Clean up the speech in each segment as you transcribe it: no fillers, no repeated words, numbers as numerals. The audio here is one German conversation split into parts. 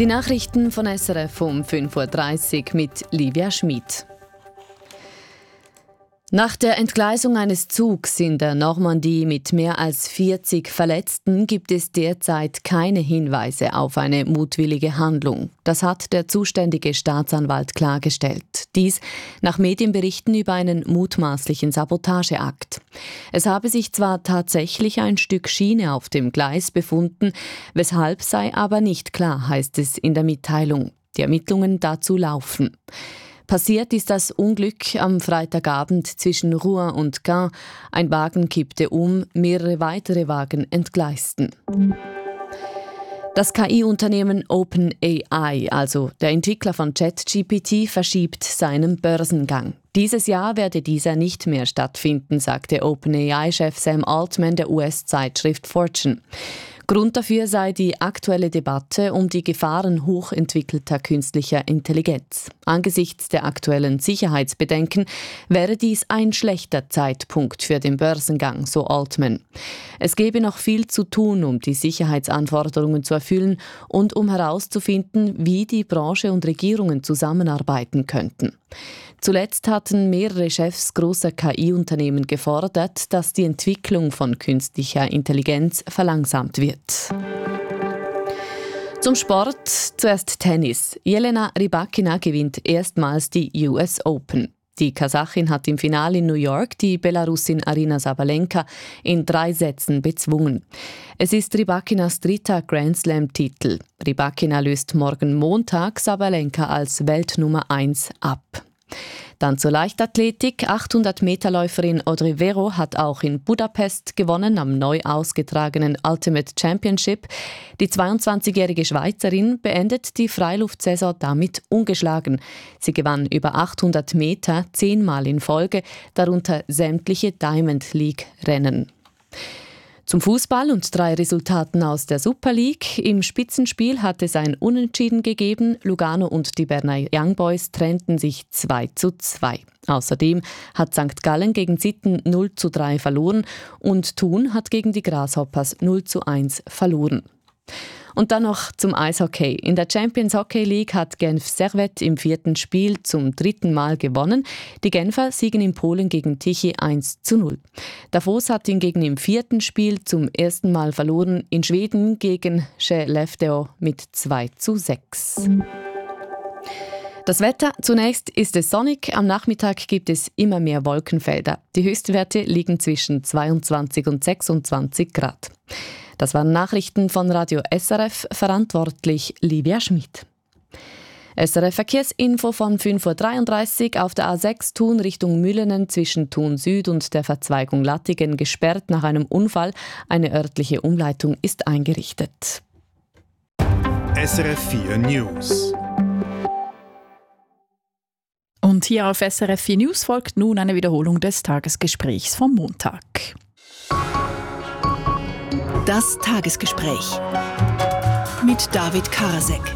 Die Nachrichten von SRF um 5.30 Uhr mit Livia Schmid. Nach der Entgleisung eines Zugs in der Normandie mit mehr als 40 Verletzten gibt es derzeit keine Hinweise auf eine mutwillige Handlung. Das hat der zuständige Staatsanwalt klargestellt. Dies nach Medienberichten über einen mutmaßlichen Sabotageakt. Es habe sich zwar tatsächlich ein Stück Schiene auf dem Gleis befunden, weshalb sei aber nicht klar, heißt es in der Mitteilung. Die Ermittlungen dazu laufen. Passiert ist das Unglück am Freitagabend zwischen Rouen und Caen. Ein Wagen kippte um, mehrere weitere Wagen entgleisten. Das KI-Unternehmen OpenAI, also der Entwickler von ChatGPT, verschiebt seinen Börsengang. Dieses Jahr werde dieser nicht mehr stattfinden, sagte OpenAI-Chef Sam Altman der US-Zeitschrift Fortune. Grund dafür sei die aktuelle Debatte um die Gefahren hochentwickelter künstlicher Intelligenz. Angesichts der aktuellen Sicherheitsbedenken wäre dies ein schlechter Zeitpunkt für den Börsengang, so Altman. Es gebe noch viel zu tun, um die Sicherheitsanforderungen zu erfüllen und um herauszufinden, wie die Branche und Regierungen zusammenarbeiten könnten. Zuletzt hatten mehrere Chefs großer KI-Unternehmen gefordert, dass die Entwicklung von künstlicher Intelligenz verlangsamt wird. Zum Sport zuerst Tennis. Jelena Rybakina gewinnt erstmals die US Open. Die Kasachin hat im Finale in New York die Belarusin Aryna Sabalenka in 3 Sätzen bezwungen. Es ist Rybakinas 3. Grand Slam-Titel. Rybakina löst morgen Montag Sabalenka als Weltnummer 1 ab. Dann zur Leichtathletik. 800-Meter-Läuferin Audrey Vero hat auch in Budapest gewonnen am neu ausgetragenen Ultimate Championship. Die 22-jährige Schweizerin beendet die Freiluftsaison damit ungeschlagen. Sie gewann über 800 Meter 10-mal in Folge, darunter sämtliche Diamond League-Rennen. Zum Fußball und 3 Resultaten aus der Super League. Im Spitzenspiel hat es ein Unentschieden gegeben. Lugano und die Berner Young Boys trennten sich 2:2. Außerdem hat St. Gallen gegen Sitten 0:3 verloren und Thun hat gegen die Grasshoppers 0:1 verloren. Und dann noch zum Eishockey. In der Champions Hockey League hat Genf Servette im 4. Spiel zum 3. Mal gewonnen. Die Genfer siegen in Polen gegen Tichy 1:0. Davos hat hingegen im 4. Spiel zum 1. Mal verloren. In Schweden gegen Skellefteå mit 2:6. Das Wetter. Zunächst ist es sonnig. Am Nachmittag gibt es immer mehr Wolkenfelder. Die Höchstwerte liegen zwischen 22 und 26 Grad. Das waren Nachrichten von Radio SRF, verantwortlich Livia Schmid. SRF Verkehrsinfo von 5.33 Uhr auf der A6 Thun Richtung Mühlenen zwischen Thun Süd und der Verzweigung Lattigen gesperrt nach einem Unfall. Eine örtliche Umleitung ist eingerichtet. SRF 4 News. Und hier auf SRF 4 News folgt nun eine Wiederholung des Tagesgesprächs vom Montag. Das Tagesgespräch mit David Karasek.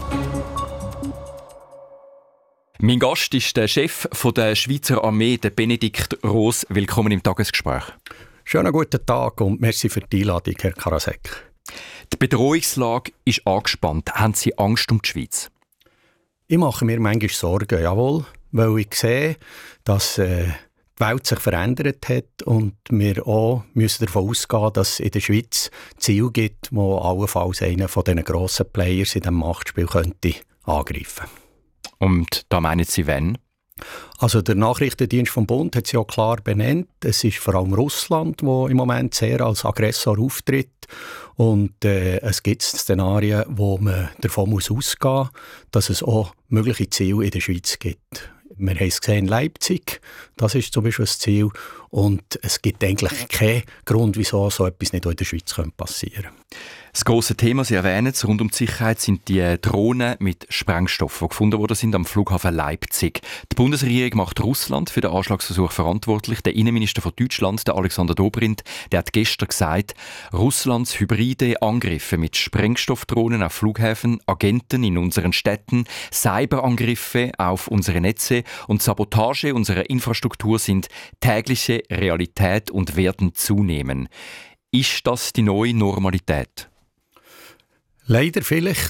Mein Gast ist der Chef der Schweizer Armee, der Benedikt Roos. Willkommen im Tagesgespräch. Schönen guten Tag und merci für die Einladung, Herr Karasek. Die Bedrohungslage ist angespannt. Haben Sie Angst um die Schweiz? Ich mache mir manchmal Sorgen, jawohl, weil ich sehe, dass die Welt sich verändert hat und wir auch müssen davon ausgehen, dass es in der Schweiz Ziele gibt, wo allenfalls einer von diesen grossen Players in diesem Machtspiel könnte angreifen. Und da meinen Sie wann? Also der Nachrichtendienst vom Bund hat es ja klar benannt. Es ist vor allem Russland, wo im Moment sehr als Aggressor auftritt. Und es gibt Szenarien, wo man davon ausgehen muss, dass es auch mögliche Ziele in der Schweiz gibt. Wir haben es gesehen in Leipzig, das ist zum Beispiel das Ziel. Und es gibt eigentlich keinen Grund, wieso so etwas nicht auch in der Schweiz passieren könnte. Das grosse Thema, Sie erwähnen es, rund um die Sicherheit sind die Drohnen mit Sprengstoff, die gefunden worden sind am Flughafen Leipzig. Die Bundesregierung macht Russland für den Anschlagsversuch verantwortlich. Der Innenminister von Deutschland, der Alexander Dobrindt, der hat gestern gesagt, Russlands hybride Angriffe mit Sprengstoffdrohnen auf Flughäfen, Agenten in unseren Städten, Cyberangriffe auf unsere Netze und Sabotage unserer Infrastruktur sind tägliche Realität und werden zunehmen. Ist das die neue Normalität? Leider vielleicht.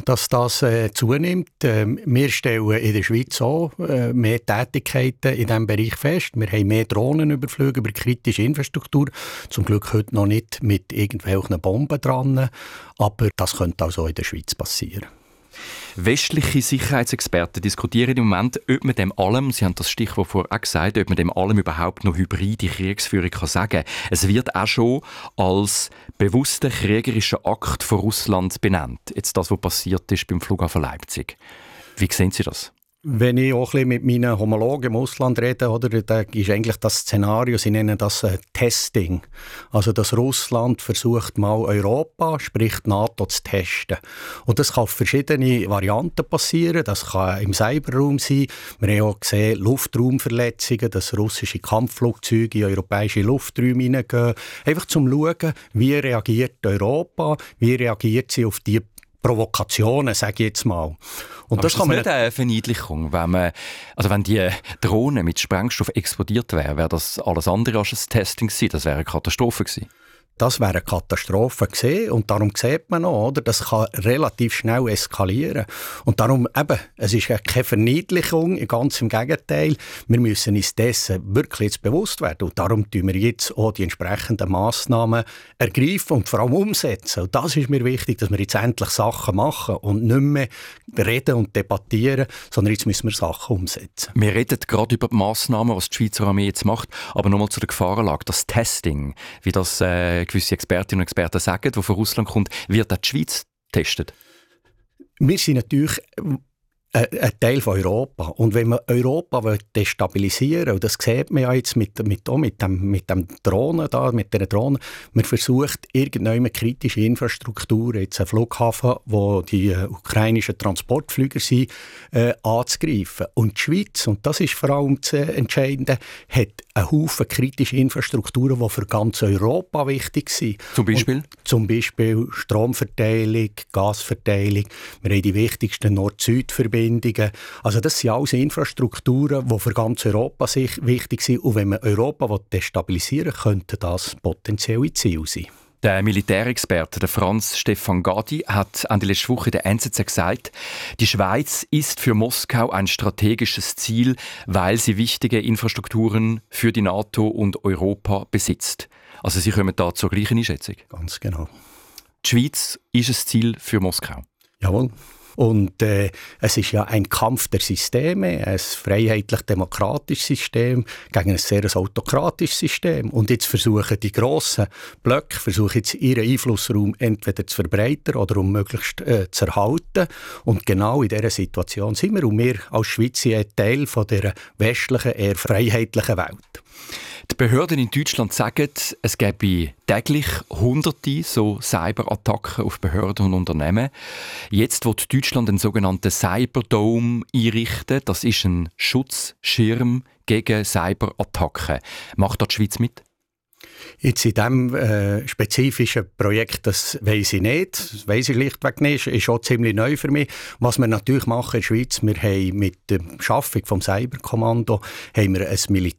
dass das zunimmt. Wir stellen in der Schweiz auch mehr Tätigkeiten in diesem Bereich fest. Wir haben mehr Drohnenüberflüge über kritische Infrastruktur. Zum Glück heute noch nicht mit irgendwelchen Bomben dran. Aber das könnte also in der Schweiz passieren. Westliche Sicherheitsexperten diskutieren im Moment, ob man dem allem, Sie haben das Stichwort vorher auch gesagt, ob man dem allem überhaupt noch hybride Kriegsführung kann sagen. Es wird auch schon als bewusster kriegerischer Akt von Russland benannt. Jetzt das, was passiert ist beim Flughafen Leipzig. Wie sehen Sie das? Wenn ich auch ein bisschen mit meinen Homologen im Ausland rede, oder, da ist eigentlich das Szenario, sie nennen das Testing. Also, dass Russland versucht, mal Europa, sprich die NATO, zu testen. Und das kann auf verschiedene Varianten passieren. Das kann im Cyberraum sein. Wir haben auch gesehen, Luftraumverletzungen, dass russische Kampfflugzeuge in europäische Lufträume hineingehen. Einfach zum Schauen, wie reagiert Europa, wie reagiert sie auf die Provokationen, sage ich jetzt mal. Und das kann man nicht eine Verniedlichung, wenn die Drohne mit Sprengstoff explodiert wäre das alles andere als ein Testing gewesen. Das wäre eine Katastrophe gewesen. Das wäre eine Katastrophe gewesen. Und darum sieht man noch, oder? Das kann relativ schnell eskalieren. Und darum eben, es ist keine Verniedlichung, ganz im Gegenteil. Wir müssen uns dessen wirklich jetzt bewusst werden. Und darum tun wir jetzt auch die entsprechenden Massnahmen ergreifen und vor allem umsetzen. Und das ist mir wichtig, dass wir jetzt endlich Sachen machen und nicht mehr reden und debattieren, sondern jetzt müssen wir Sachen umsetzen. Wir reden gerade über die Massnahmen, was die Schweizer Armee jetzt macht, aber nochmal zu der Gefahrenlage. Das Testing, wie das gewisse Expertinnen und Experten sagen, die von Russland kommt, wird auch die Schweiz getestet? Wir sind natürlich ein Teil von Europa. Und wenn man Europa destabilisieren will, und das sieht man ja jetzt mit dem Drohnen da, mit den Drohnen, man versucht, irgendeine kritische Infrastruktur, jetzt einen Flughafen, wo die ukrainischen Transportflüger sind, anzugreifen. Und die Schweiz, und das ist vor allem das Entscheidende, hat einen Haufen kritische Infrastrukturen, die für ganz Europa wichtig sind. Zum Beispiel? Und zum Beispiel Stromverteilung, Gasverteilung. Wir haben die wichtigsten Nord-Süd-Verbindungen. Also das sind alles Infrastrukturen, die für ganz Europa wichtig sind. Und wenn man Europa destabilisieren will, könnte das potenzielle Ziel sein. Der Militärexperte Franz Stefan Gadi hat Ende letzte Woche in der NZZ gesagt, die Schweiz ist für Moskau ein strategisches Ziel, weil sie wichtige Infrastrukturen für die NATO und Europa besitzt. Also Sie kommen da zur gleichen Einschätzung? Ganz genau. Die Schweiz ist ein Ziel für Moskau? Jawohl. Und es ist ja ein Kampf der Systeme, ein freiheitlich-demokratisches System gegen ein sehr autokratisches System. Und jetzt versuchen die grossen Blöcke ihren Einflussraum entweder zu verbreitern oder um möglichst zu erhalten. Und genau in dieser Situation sind wir. Und wir als Schweiz sind ein Teil von dieser westlichen, eher freiheitlichen Welt. Die Behörden in Deutschland sagen, es gäbe täglich Hunderte so Cyberattacken auf Behörden und Unternehmen. Jetzt wird Deutschland einen sogenannten Cyberdome einrichten. Das ist ein Schutzschirm gegen Cyberattacken. Macht da die Schweiz mit? Jetzt in diesem spezifischen Projekt, das weiss ich nicht. Das weiss ich schlichtweg nicht. Das ist auch ziemlich neu für mich. Was wir natürlich machen in der Schweiz, wir haben mit der Schaffung des Cyberkommando haben wir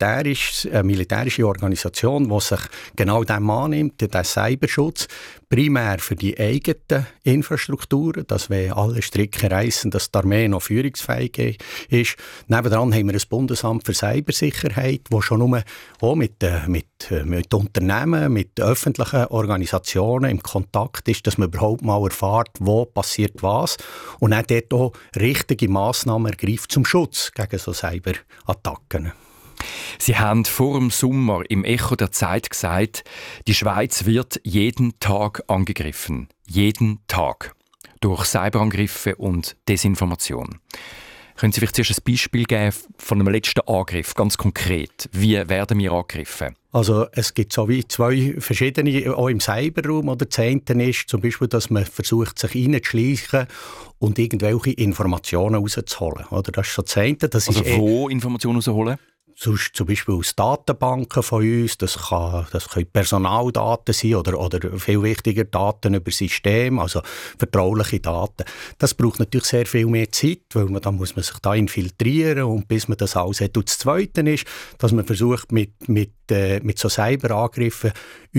eine militärische Organisation, die sich genau dem annimmt, den Cyberschutz. Primär für die eigenen Infrastrukturen, dass wenn alle Stricke reissen, dass die Armee noch führungsfähig ist. Nebendran haben wir ein Bundesamt für Cybersicherheit, das schon nur auch mit Unternehmen, mit öffentlichen Organisationen im Kontakt ist, dass man überhaupt mal erfährt, wo passiert was und auch dort auch richtige Massnahmen ergreift zum Schutz gegen so Cyberattacken. Sie haben vor dem Sommer im Echo der Zeit gesagt, die Schweiz wird jeden Tag angegriffen. Jeden Tag. Durch Cyberangriffe und Desinformation. Können Sie vielleicht zuerst ein Beispiel geben von einem letzten Angriff, ganz konkret? Wie werden wir angegriffen? Also es gibt so wie zwei verschiedene, auch im Cyberraum. Oder das eine ist zum Beispiel, dass man versucht, sich reinzuschleichen und irgendwelche Informationen rauszuholen. Oder das ist so das eine. Das also ist wo Informationen rausholen? Zum Beispiel aus Datenbanken von uns, das können Personaldaten sein oder viel wichtiger Daten über Systeme, also vertrauliche Daten. Das braucht natürlich sehr viel mehr Zeit, weil dann muss man sich da infiltrieren und bis man das alles hat. Und das Zweite ist, dass man versucht, mit so Cyberangriffen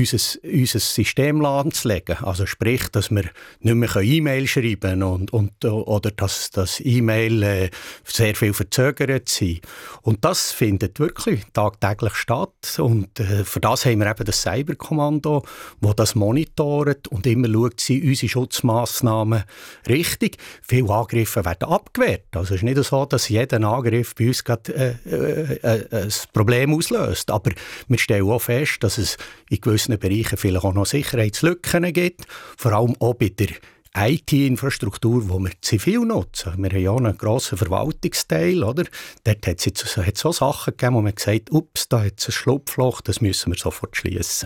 unser System lahmzulegen. Also sprich, dass wir nicht mehr E-Mail schreiben oder dass E-Mail sehr viel verzögert sind. Und das findet wirklich tagtäglich statt. Und für das haben wir eben das Cyberkommando, das das monitort und immer schaut, sind unsere Schutzmaßnahmen richtig. Viele Angriffe werden abgewehrt. Also es ist nicht so, dass jeder Angriff bei uns gerade ein Problem auslöst. Aber wir stellen auch fest, dass es in gewissen Bereichen vielleicht auch noch Sicherheitslücken gibt. Vor allem auch bei der IT-Infrastruktur, die wir zivil nutzen. Wir haben ja einen grossen Verwaltungsteil. Oder? Dort hat es so Sachen gegeben, wo man gesagt hat, ups, da hat es ein Schlupfloch, das müssen wir sofort schließen.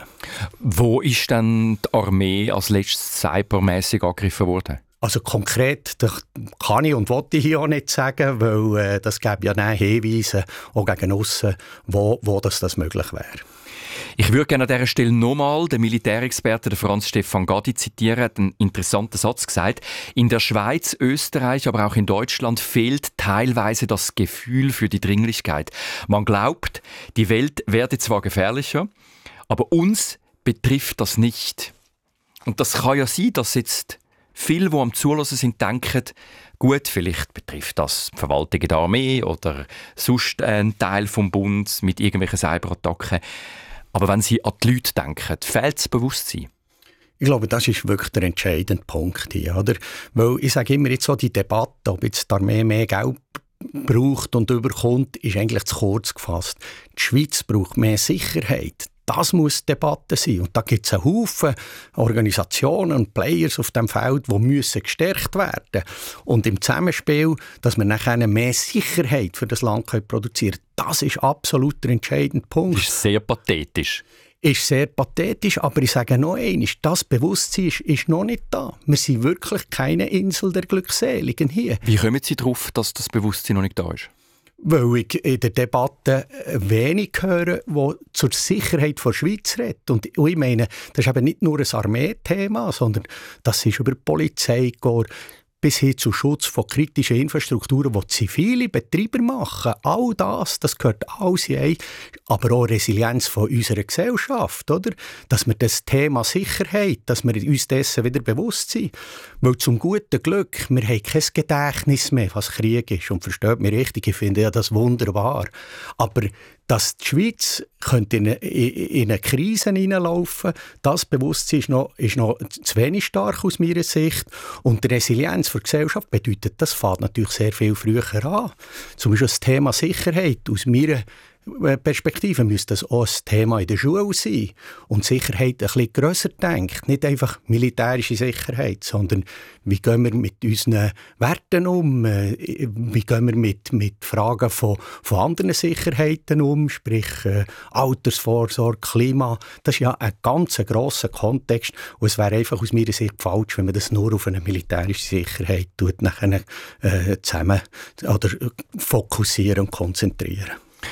Wo ist denn die Armee als letztes cybermässig angegriffen worden? Also konkret das kann ich und will ich hier auch nicht sagen, weil das gäbe ja Hinweise auch gegen aussen, wo das möglich wäre. Ich würde gerne an dieser Stelle nochmal den Militärexperten Franz Stefan Gadi zitieren. Er hat einen interessanten Satz gesagt. In der Schweiz, Österreich, aber auch in Deutschland fehlt teilweise das Gefühl für die Dringlichkeit. Man glaubt, die Welt werde zwar gefährlicher, aber uns betrifft das nicht. Und das kann ja sein, dass jetzt viele, die am Zuhören sind, denken, gut, vielleicht betrifft das die Verwaltung der Armee oder sonst einen Teil vom Bund mit irgendwelchen Cyberattacken. Aber wenn Sie an die Leute denken, fehlt das Bewusstsein? Ich glaube, das ist wirklich der entscheidende Punkt hier. Oder? Weil ich sage immer jetzt so, die Debatte, ob jetzt die Armee mehr Geld braucht und überkommt, ist eigentlich zu kurz gefasst. Die Schweiz braucht mehr Sicherheit. Das muss die Debatte sein. Und da gibt es einen Haufen Organisationen und Players auf dem Feld, die müssen gestärkt werden. Und im Zusammenspiel, dass wir nachher mehr Sicherheit für das Land produzieren können, das ist absolut der entscheidende Punkt. Das ist sehr pathetisch. Ist sehr pathetisch, aber ich sage noch einmal, das Bewusstsein ist noch nicht da. Wir sind wirklich keine Insel der Glückseligen hier. Wie kommen Sie darauf, dass das Bewusstsein noch nicht da ist? Weil ich in der Debatte wenig höre, die zur Sicherheit der Schweiz redet. Und ich meine, das ist eben nicht nur ein Armeethema, sondern das ist über die Polizei gegangen, bis hin zum Schutz von kritischen Infrastrukturen, die zivile Betreiber machen. All das gehört alles in, aber auch Resilienz von unserer Gesellschaft, oder? Dass wir das Thema Sicherheit, dass wir uns dessen wieder bewusst sind. Weil zum guten Glück, wir haben kein Gedächtnis mehr, was Krieg ist. Und versteht mich richtig, ich finde ja das wunderbar. Aber dass die Schweiz könnte in eine Krise hineinlaufen, das Bewusstsein ist noch zu wenig stark aus meiner Sicht. Und die Resilienz für die Gesellschaft bedeutet, das fängt natürlich sehr viel früher an. Zum Beispiel das Thema Sicherheit aus meiner Perspektive müsste das auch ein Thema in der Schule sein und Sicherheit ein bisschen grösser denkt. Nicht einfach militärische Sicherheit, sondern wie gehen wir mit unseren Werten um, wie gehen wir mit Fragen von anderen Sicherheiten um, sprich Altersvorsorge, Klima. Das ist ja ein ganz grosser Kontext und es wäre einfach aus meiner Sicht falsch, wenn man das nur auf eine militärische Sicherheit nachher zusammen oder fokussieren und konzentrieren.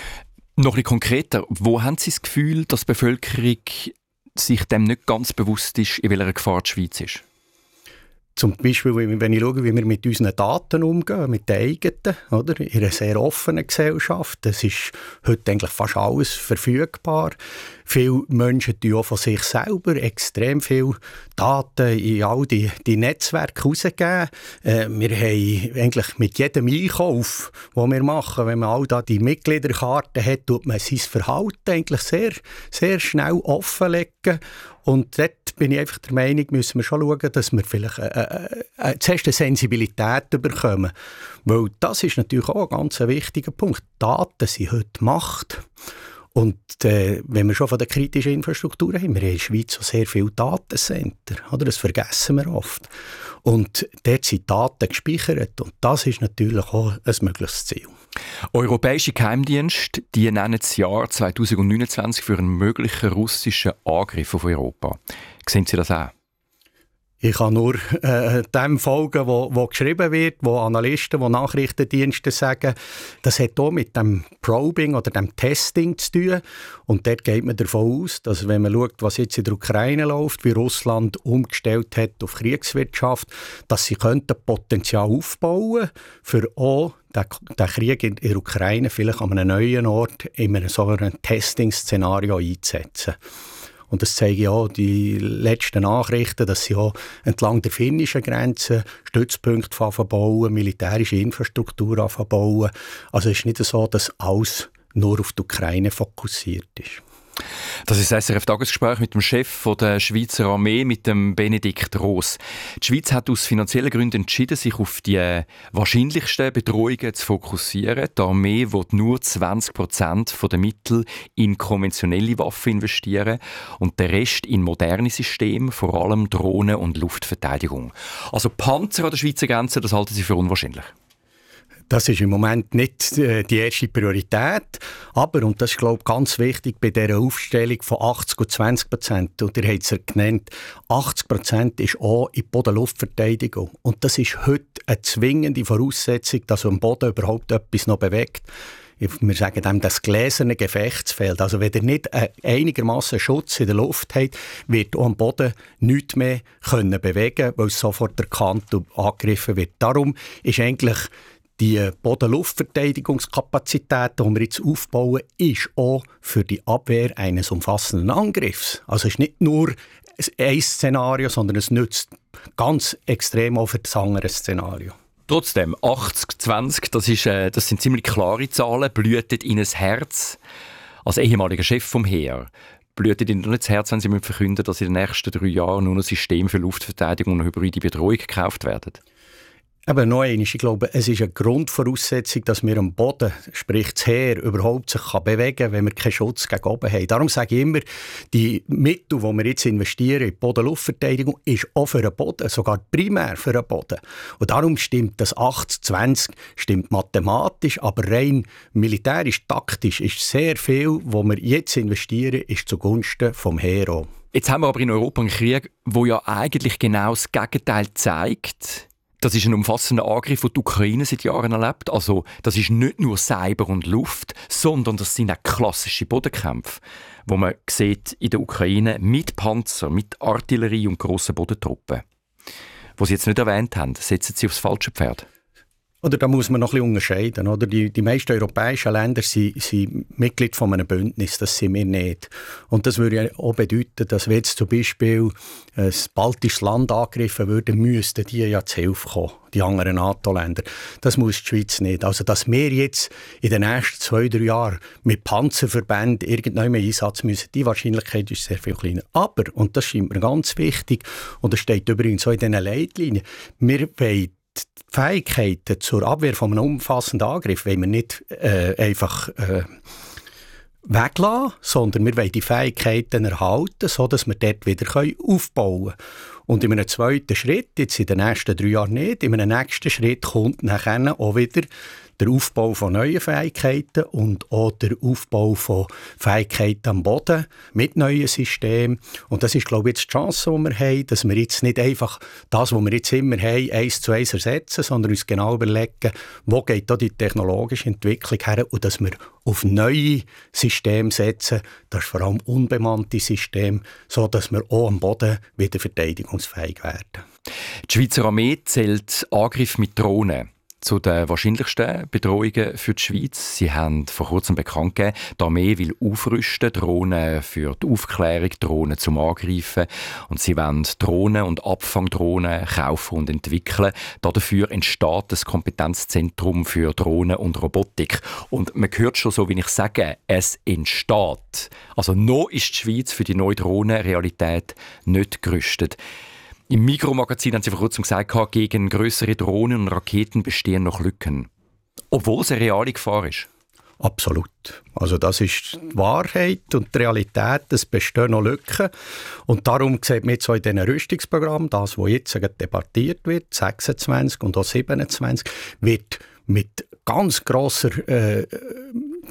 Noch ein bisschen konkreter, wo haben Sie das Gefühl, dass die Bevölkerung sich dem nicht ganz bewusst ist, in welcher Gefahr die Schweiz ist? Zum Beispiel, wenn ich schaue, wie wir mit unseren Daten umgehen, mit den eigenen, oder? In einer sehr offenen Gesellschaft. Es ist heute eigentlich fast alles verfügbar. Viele Menschen tun auch von sich selber extrem viele Daten in all die Netzwerke rausgeben. Wir haben eigentlich mit jedem Einkauf, den wir machen, wenn man all da die Mitgliederkarten hat, tut man sein Verhalten eigentlich sehr, sehr schnell offenlegen. Und dort bin ich einfach der Meinung, müssen wir schon schauen, dass wir vielleicht zuerst eine Sensibilität bekommen. Weil das ist natürlich auch ein ganz wichtiger Punkt. Daten sind heute Macht. Und wenn wir schon von der kritischen Infrastruktur haben, wir haben in der Schweiz auch sehr viele Datencenter. Oder? Das vergessen wir oft. Und dort sind Daten gespeichert. Und das ist natürlich auch ein mögliches Ziel. Europäische Geheimdienste die nennen das Jahr 2029 für einen möglichen russischen Angriff auf Europa. Sehen Sie das auch? Ich kann nur dem folgen, wo geschrieben wird, wo Analysten, wo Nachrichtendienste sagen, das hat auch mit dem Probing oder dem Testing zu tun. Und dort geht man davon aus, dass wenn man schaut, was jetzt in der Ukraine läuft, wie Russland umgestellt hat auf Kriegswirtschaft, dass sie Potenzial aufbauen für auch den Krieg in der Ukraine vielleicht an einem neuen Ort in einem solchen Testing-Szenario einzusetzen. Und das zeigen auch die letzten Nachrichten, dass sie auch entlang der finnischen Grenze Stützpunkte bauen, militärische Infrastruktur bauen. Also es ist nicht so, dass alles nur auf die Ukraine fokussiert ist. Das ist das SRF-Tagesgespräch mit dem Chef der Schweizer Armee, mit dem Benedikt Roos. Die Schweiz hat aus finanziellen Gründen entschieden, sich auf die wahrscheinlichsten Bedrohungen zu fokussieren. Die Armee will nur 20% der Mittel in konventionelle Waffen investieren und den Rest in moderne Systeme, vor allem Drohnen und Luftverteidigung. Also Panzer an der Schweizer Grenze, das halten Sie für unwahrscheinlich? Das ist im Moment nicht die erste Priorität, aber, und das ist, glaube ich, ganz wichtig bei dieser Aufstellung von 80 und 20%, und ihr habt es genannt, 80% ist auch in die Boden-Luftverteidigung. Und das ist heute eine zwingende Voraussetzung, dass am Boden überhaupt etwas noch bewegt. Wir sagen dem das gläserne Gefechtsfeld. Also wenn ihr nicht einigermaßen Schutz in der Luft habt, wird auch am Boden nichts mehr bewegen können, weil es sofort erkannt und angegriffen wird. Darum ist eigentlich die Boden-Luftverteidigungskapazitäten, die wir jetzt aufbauen, ist auch für die Abwehr eines umfassenden Angriffs. Also es ist nicht nur ein Szenario, sondern es nützt ganz extrem auch für das andere Szenario. Trotzdem, 80-20, das sind ziemlich klare Zahlen, blühtet Ihnen das Herz. Als ehemaliger Chef vom Heer, blühtet Ihnen nicht das Herz, wenn Sie verkünden, dass in den nächsten 3 Jahren nur ein System für Luftverteidigung und hybride Bedrohung gekauft werden? Aber noch einmal, ich glaube, es ist eine Grundvoraussetzung, dass wir am Boden, sprich das Heer, überhaupt sich bewegen kann, wenn wir keinen Schutz gegen oben haben. Darum sage ich immer, die Mittel, die wir jetzt investieren in die Boden-Luftverteidigung, ist auch für den Boden, sogar primär für den Boden. Und darum stimmt das 80-20, stimmt mathematisch, aber rein militärisch, taktisch ist sehr viel, was wir jetzt investieren, ist zugunsten vom Heer auch. Jetzt haben wir aber in Europa einen Krieg, der ja eigentlich genau das Gegenteil zeigt. Das ist ein umfassender Angriff, den die Ukraine seit Jahren erlebt. Also, das ist nicht nur Cyber und Luft, sondern das sind auch klassische Bodenkämpfe, die man sieht in der Ukraine mit Panzer, mit Artillerie und grossen Bodentruppen. Was Sie jetzt nicht erwähnt haben, setzen Sie aufs falsche Pferd. Oder da muss man noch ein bisschen unterscheiden. Oder? Die meisten europäischen Länder sind Mitglied von einem Bündnis, das sind wir nicht. Und das würde ja auch bedeuten, dass wenn jetzt zum Beispiel ein baltisches Land angegriffen würde, müssten die ja zu Hilfe kommen, die anderen NATO-Länder. Das muss die Schweiz nicht. Also dass wir jetzt in den nächsten 2-3 Jahren mit Panzerverbänden irgendwann im Einsatz müssen, die Wahrscheinlichkeit ist sehr viel kleiner. Aber, und das scheint mir ganz wichtig, und das steht übrigens auch in diesen Leitlinien, wir wollen die Fähigkeiten zur Abwehr von einem umfassenden Angriff wollen wir nicht einfach weglassen, sondern wir wollen die Fähigkeiten erhalten, sodass wir dort wieder aufbauen können. Und in einem zweiten Schritt, jetzt in den nächsten 3 Jahren nicht, in einem nächsten Schritt kommt nachher auch wieder der Aufbau von neuen Fähigkeiten und auch der Aufbau von Fähigkeiten am Boden mit neuen Systemen. Und das ist, glaube ich, jetzt die Chance, die wir haben, dass wir jetzt nicht einfach das, was wir jetzt immer haben, 1:1 ersetzen, sondern uns genau überlegen, wo geht da die technologische Entwicklung her und dass wir auf neue Systeme setzen, das ist vor allem unbemannte Systeme, sodass wir auch am Boden wieder verteidigungsfähig werden. Die Schweizer Armee zählt Angriffe mit Drohnen zu den wahrscheinlichsten Bedrohungen für die Schweiz. Sie haben vor kurzem bekannt gegeben, die Armee will aufrüsten, Drohnen für die Aufklärung, Drohnen zum Angreifen. Und sie wollen Drohnen und Abfangdrohnen kaufen und entwickeln. Dafür entsteht das Kompetenzzentrum für Drohnen und Robotik. Und man hört schon so, wie ich sage, es entsteht. Also noch ist die Schweiz für die neue Drohnenrealität nicht gerüstet. Im Mikromagazin haben Sie vor kurzem gesagt, gegen grössere Drohnen und Raketen bestehen noch Lücken. Obwohl es eine reale Gefahr ist. Absolut. Also das ist die Wahrheit und die Realität, es bestehen noch Lücken. Und darum sieht man jetzt auch in diesen Rüstungsprogrammen, das, was jetzt debattiert wird, 26 und auch 27, wird mit ganz grosser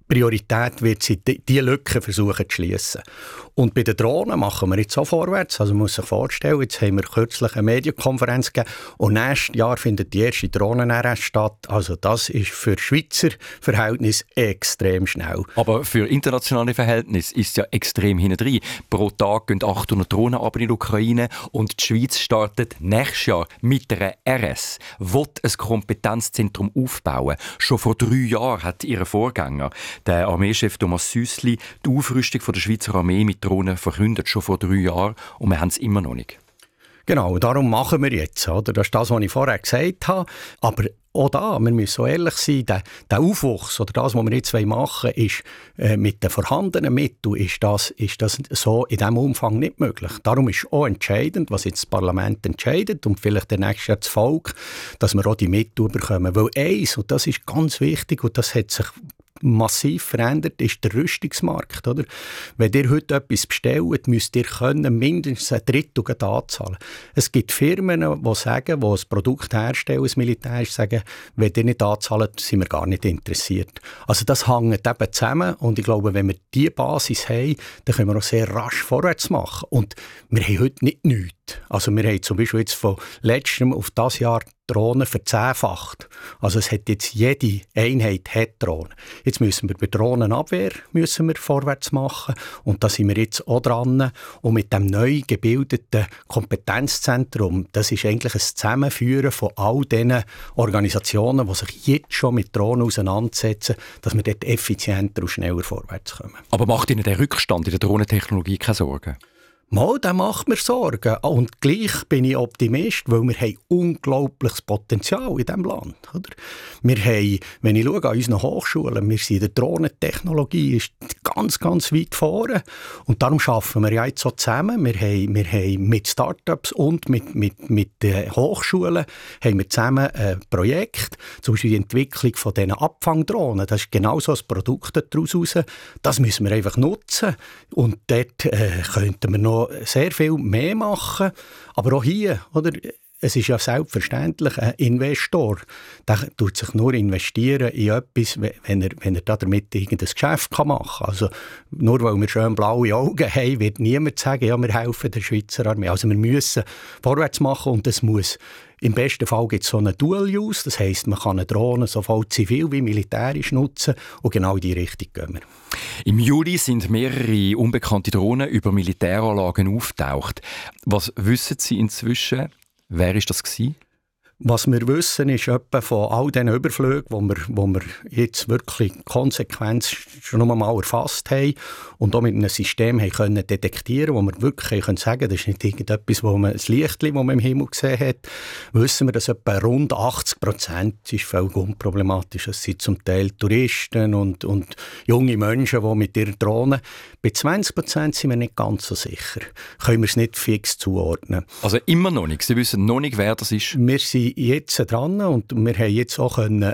Priorität wird sein, diese Lücken versuchen zu schließen. Und bei den Drohnen machen wir jetzt auch vorwärts. Also man muss sich vorstellen, jetzt haben wir kürzlich eine Medienkonferenz gegeben und nächstes Jahr findet die erste Drohnen-RS statt. Also das ist für Schweizer Verhältnisse extrem schnell. Aber für internationale Verhältnisse ist es ja extrem hintendrein. Pro Tag gehen 800 Drohnen ab in die Ukraine und die Schweiz startet nächstes Jahr mit einer RS. Will ein Kompetenzzentrum aufbauen. Schon vor 3 Jahren hat ihr Vorgänger, der Armeechef Thomas Süssli, die Aufrüstung der Schweizer Armee mit Drohnen verkündet, schon vor 3 Jahren, und wir haben es immer noch nicht. Genau, darum machen wir jetzt. Oder? Das ist das, was ich vorher gesagt habe. Aber auch da, wir müssen so ehrlich sein, der Aufwuchs oder das, was wir jetzt machen wollen, ist mit den vorhandenen Mitteln ist das so in diesem Umfang nicht möglich. Darum ist auch entscheidend, was jetzt das Parlament entscheidet und vielleicht nächstes Jahr das Volk, dass wir auch die Mittel bekommen. Weil eins, und das ist ganz wichtig, und das hat sich massiv verändert, ist der Rüstungsmarkt. Oder? Wenn ihr heute etwas bestellt, müsst ihr mindestens ein Drittel anzahlen. Es gibt Firmen, die sagen, die ein Produkt herstellen, ein militärisches, sagen, wenn ihr nicht anzahlt, sind wir gar nicht interessiert. Also das hängt eben zusammen und ich glaube, wenn wir diese Basis haben, dann können wir auch sehr rasch vorwärts machen. Und wir haben heute nicht nichts. Also wir haben zum Beispiel jetzt von letztem auf das Jahr Drohnen verzehnfacht. Also es hat jetzt jede Einheit hat Drohnen. Jetzt müssen wir bei Drohnenabwehr vorwärts machen und da sind wir jetzt auch dran. Und mit dem neu gebildeten Kompetenzzentrum, das ist eigentlich ein Zusammenführen von all diesen Organisationen, die sich jetzt schon mit Drohnen auseinandersetzen, dass wir dort effizienter und schneller vorwärts kommen. Aber macht Ihnen der Rückstand in der Drohnentechnologie keine Sorgen? Mal, das macht mir Sorgen. Und gleich bin ich Optimist, weil wir haben unglaubliches Potenzial in diesem Land. Oder? Wir haben, wenn ich schaue an unseren Hochschulen, wir sind in der Drohnentechnologie ist ganz, ganz weit vorne. Und darum arbeiten wir ja jetzt so zusammen. Wir haben mit Startups und mit den Hochschulen haben wir zusammen ein Projekt, zum Beispiel die Entwicklung von diesen Abfangdrohnen. Das ist genau so ein Produkt daraus raus. Das müssen wir einfach nutzen. Und dort könnten wir noch sehr viel mehr machen. Aber auch hier, oder? Es ist ja selbstverständlich, ein Investor, der tut sich nur investieren in etwas, wenn er damit irgendein Geschäft machen kann. Also nur weil wir schön blaue Augen haben, wird niemand sagen, ja, wir helfen der Schweizer Armee. Also wir müssen vorwärts machen und es muss. Im besten Fall gibt es so einen Dual-Use, das heisst, man kann eine Drohne sowohl zivil wie militärisch nutzen und genau in die Richtung gehen wir. Im Juli sind mehrere unbekannte Drohnen über Militäranlagen aufgetaucht. Was wissen Sie inzwischen? Wer war das gewesen? Was wir wissen, ist etwa von all diesen Überflügen, wo wir jetzt wirklich Konsequenz schon einmal erfasst haben und auch mit einem System haben können detektieren, wo wir wirklich können sagen, das ist nicht irgendetwas, wo man ein Lichtchen, das man im Himmel gesehen hat, wissen wir, dass etwa rund 80%, das ist völlig unproblematisch, das sind zum Teil Touristen und junge Menschen, die mit ihren Drohnen, bei 20% sind wir nicht ganz so sicher, können wir es nicht fix zuordnen. Also immer noch nicht, Sie wissen noch nicht, wer das ist? Wir sind jetzt dran und wir haben jetzt auch können,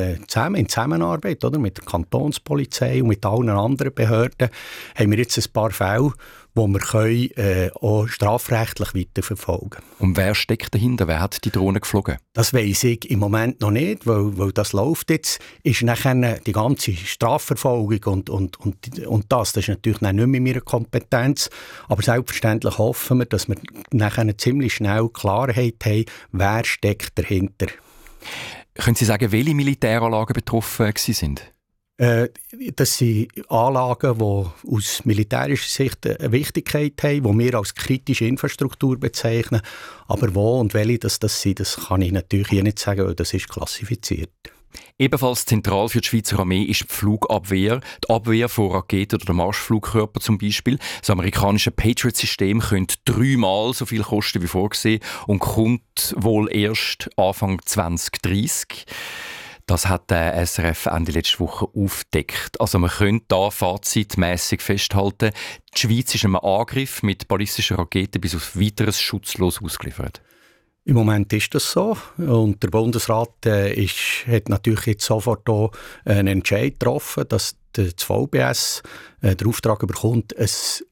in Zusammenarbeit oder, mit der Kantonspolizei und mit allen anderen Behörden haben wir jetzt ein paar Fälle, die wir können, auch strafrechtlich weiterverfolgen können. Und wer steckt dahinter? Wer hat die Drohne geflogen? Das weiss ich im Moment noch nicht, weil das läuft jetzt. Ist nachher die ganze Strafverfolgung und das ist natürlich nicht mehr in meiner Kompetenz. Aber selbstverständlich hoffen wir, dass wir nachher ziemlich schnell Klarheit haben, wer steckt dahinter. Können Sie sagen, welche Militäranlagen betroffen sind? Das sind Anlagen, die aus militärischer Sicht eine Wichtigkeit haben, die wir als kritische Infrastruktur bezeichnen. Aber wo und welche das sind, das kann ich natürlich hier nicht sagen, weil das ist klassifiziert. Ebenfalls zentral für die Schweizer Armee ist die Flugabwehr, die Abwehr von Raketen oder Marschflugkörpern zum Beispiel. Das amerikanische Patriot-System könnte 3-mal so viel kosten wie vorgesehen und kommt wohl erst Anfang 2030. Das hat der SRF Ende letzte Woche aufgedeckt. Also man könnte da fazitmässig festhalten, die Schweiz ist einem Angriff mit ballistischen Raketen bis auf Weiteres schutzlos ausgeliefert. Im Moment ist das so und der Bundesrat hat natürlich jetzt sofort auch einen Entscheid getroffen, dass das VBS den Auftrag bekommt, ein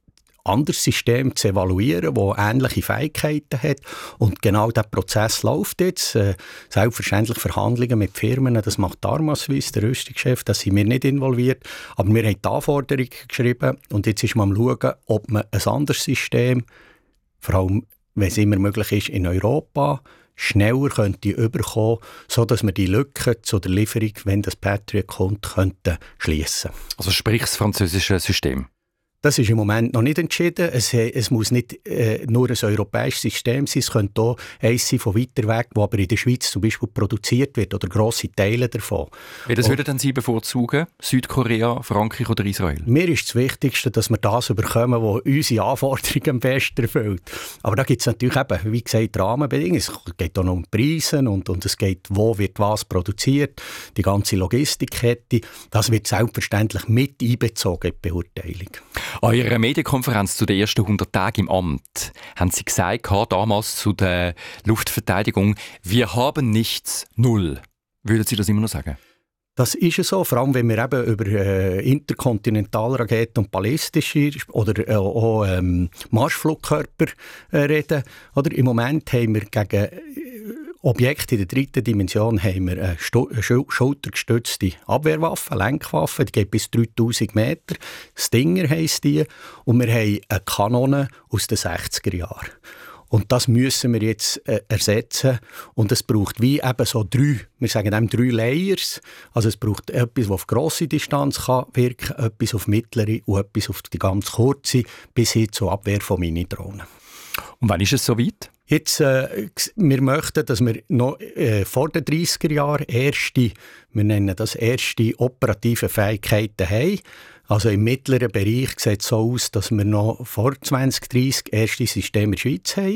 anderes System zu evaluieren, das ähnliche Fähigkeiten hat. Und genau dieser Prozess läuft jetzt. Selbstverständlich Verhandlungen mit Firmen, das macht Arma-Suisse, der Rüstungschef, da sind wir nicht involviert. Aber wir haben die Anforderungen geschrieben und jetzt ist man am schauen, ob man ein anderes System, vor allem wenn es immer möglich ist, in Europa schneller könnte überkommen, sodass wir die Lücke zu der Lieferung, wenn das Patriot kommt, könnten schliessen. Also sprich das französische System? Das ist im Moment noch nicht entschieden. Es muss nicht nur ein europäisches System sein, es könnte auch eins sein von weiter weg, wo aber in der Schweiz zum Beispiel produziert wird oder grosse Teile davon. Welches würden denn Sie bevorzugen? Südkorea, Frankreich oder Israel? Mir ist das Wichtigste, dass wir das bekommen, was unsere Anforderungen am besten erfüllt. Aber da gibt es natürlich eben, wie gesagt, Rahmenbedingungen. Es geht auch noch um Preise und es geht, wo wird was produziert, die ganze Logistikkette. Das wird selbstverständlich mit einbezogen in die Beurteilung. An Ihrer Medienkonferenz zu den ersten 100 Tagen im Amt haben Sie gesagt, damals zu der Luftverteidigung, wir haben nichts, null. Würden Sie das immer noch sagen? Das ist es so, vor allem wenn wir eben über Interkontinentalraketen und ballistische oder auch Marschflugkörper reden. Oder im Moment haben wir gegen Objekte in der 3. Dimension haben wir eine schultergestützte Abwehrwaffe, Lenkwaffe, die geht bis 3000 Meter. Stinger heisst die. Und wir haben eine Kanone aus den 60er Jahren. Und das müssen wir jetzt ersetzen. Und es braucht wie eben so wir sagen dem 3 Layers. Also es braucht etwas, das auf grosse Distanz kann wirken kann, etwas auf mittlere und etwas auf die ganz kurze, bis hin zur Abwehr von Minidrohnen. Und wann ist es soweit? Jetzt, wir möchten, dass wir noch vor den 30er Jahren wir nennen das erste operative Fähigkeiten haben. Also im mittleren Bereich sieht es so aus, dass wir noch vor 2030 erste Systeme in der Schweiz haben.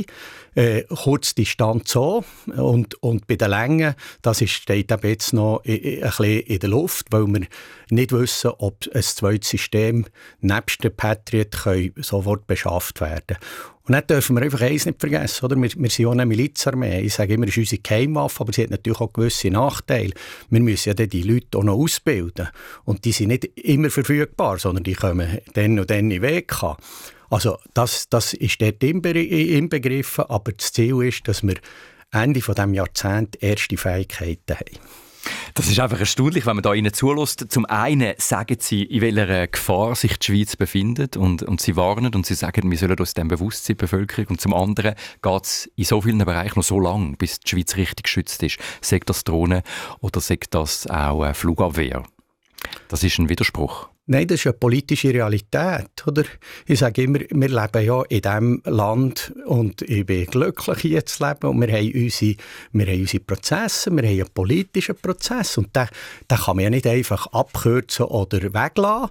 Kurzdistanz so. Und bei den Längen, das steht eben jetzt noch ein bisschen in der Luft, weil wir nicht wissen, ob ein zweites System nebst dem Patriot sofort beschafft werden kann. Und dann dürfen wir einfach eins nicht vergessen, oder? Wir sind ja eine Milizarmee. Ich sage immer, es ist unsere Geheimwaffe, aber sie hat natürlich auch gewisse Nachteile. Wir müssen ja dann die Leute auch noch ausbilden. Und die sind nicht immer verfügbar, sondern die kommen dann und dann in den Weg. Also das ist dort inbegriffen, aber das Ziel ist, dass wir Ende dieses Jahrzehnts erste Fähigkeiten haben. Das ist einfach erstaunlich, wenn man da Ihnen zulässt. Zum einen sagen Sie, in welcher Gefahr sich die Schweiz befindet und Sie warnen und Sie sagen, wir sollen uns dem bewusst sein, die Bevölkerung. Und zum anderen geht es in so vielen Bereichen noch so lange, bis die Schweiz richtig geschützt ist. Sei das Drohnen oder sei das auch Flugabwehr. Das ist ein Widerspruch. Nein, das ist eine politische Realität. Oder? Ich sage immer, wir leben ja in diesem Land und ich bin glücklich, hier zu leben. Und wir haben unsere Prozesse, wir haben einen politischen Prozess. Und den kann man ja nicht einfach abkürzen oder weglassen.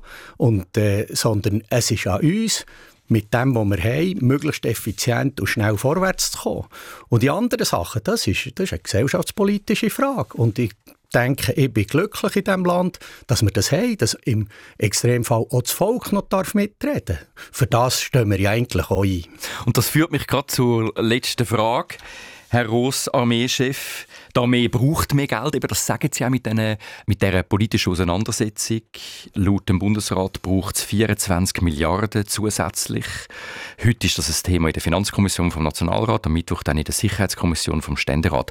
Sondern es ist an uns, mit dem, was wir haben, möglichst effizient und schnell vorwärts zu kommen. Und die anderen Sachen, das ist eine gesellschaftspolitische Frage. Und ich denke, ich bin glücklich in diesem Land, dass wir das haben, dass im Extremfall auch das Volk noch mitreden darf. Für das stehen wir ja eigentlich auch ein. Und das führt mich gerade zur letzten Frage. Herr Ross, Armeechef, die Armee braucht mehr Geld, eben das sagen Sie auch mit dieser politischen Auseinandersetzung. Laut dem Bundesrat braucht es 24 Milliarden zusätzlich. Heute ist das ein Thema in der Finanzkommission vom Nationalrat, am Mittwoch dann in der Sicherheitskommission vom Ständerat.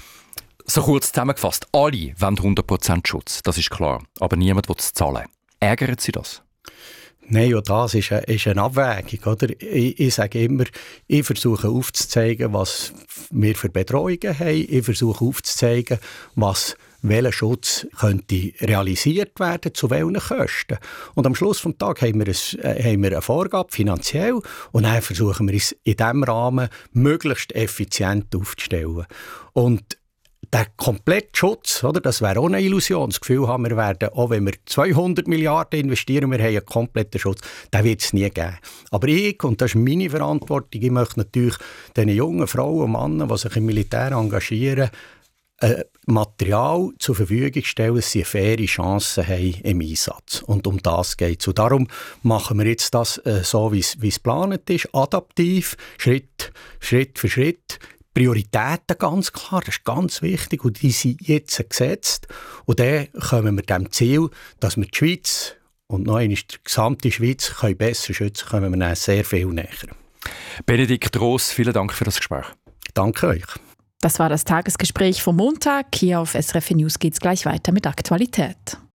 So kurz zusammengefasst, alle wollen 100% Schutz, das ist klar, aber niemand will es zahlen. Ärgern Sie das? Nein, auch das ist eine Abwägung. Oder? Ich sage immer, ich versuche aufzuzeigen, was wir für Bedrohungen haben. Ich versuche aufzuzeigen, welcher Schutz könnte realisiert werden, zu welchen Kosten. Und am Schluss des Tages haben wir eine Vorgabe finanziell und dann versuchen wir es in diesem Rahmen möglichst effizient aufzustellen. Und der komplette Schutz, oder, das wäre auch eine Illusion. Das Gefühl haben wir werden, auch wenn wir 200 Milliarden investieren, wir haben einen kompletten Schutz, den wird es nie geben. Aber ich, und das ist meine Verantwortung, ich möchte natürlich den jungen Frauen und Männern, die sich im Militär engagieren, Material zur Verfügung stellen, dass sie eine faire Chance haben im Einsatz. Und um das geht es. Und darum machen wir jetzt das so, wie es geplant ist, adaptiv, Schritt für Schritt. Prioritäten ganz klar, das ist ganz wichtig und die sind jetzt gesetzt. Und dann kommen wir dem Ziel, dass wir die Schweiz und noch einmal die gesamte Schweiz können besser schützen, kommen wir dann sehr viel näher. Benedikt Ross, vielen Dank für das Gespräch. Danke euch. Das war das Tagesgespräch vom Montag. Hier auf SRF News geht es gleich weiter mit Aktualität.